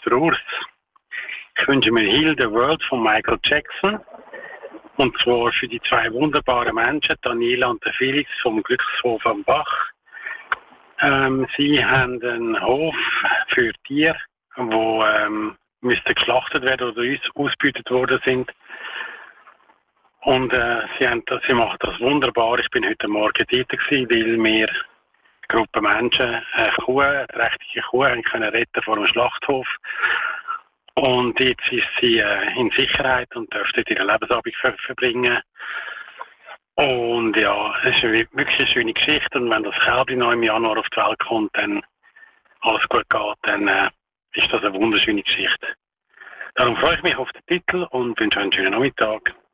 der Urs. Ich wünsche mir Heal the World von Michael Jackson. Und zwar für die zwei wunderbaren Menschen, Daniela und der Felix vom Glückshof am Bach. Sie haben einen Hof für Tiere, wo müssten geschlachtet werden oder ausgebeutet worden sind. Und sie machen das wunderbar. Ich bin heute Morgen dort gewesen, weil wir Gruppe Menschen eine trächtige Kuh haben können retten vor dem Schlachthof. Und jetzt ist sie in Sicherheit und dürfte ihren Lebensabend verbringen. Und ja, es ist wirklich eine schöne Geschichte. Und wenn das Kälbchen noch im Januar auf die Welt kommt, dann alles gut geht, dann ist das eine wunderschöne Geschichte. Darum freue ich mich auf den Titel und wünsche einen schönen Nachmittag.